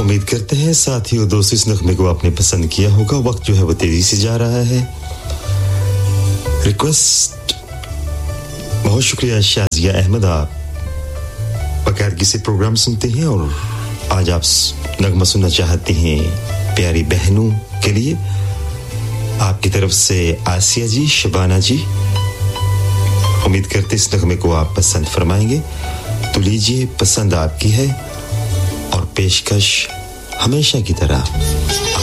उम्मीद करते हैं साथियों दोस्तों इस नगमे को आपने पसंद किया होगा वक्त जो है वो तेजी से जा रहा है रिक्वेस्ट बहुत शुक्रिया शाजिया अहमद आप बकायदगी से प्रोग्राम सुनते हैं और आज आप नगमा सुनना चाहते हैं प्यारी बहनों के लिए आपकी तरफ से आसिया जी शबाना जी उम्मीद करते इस नगमे को आप पसंद फरमाएंगे तो लीजिए पसंद आपकी है और पेशकश हमेशा की तरह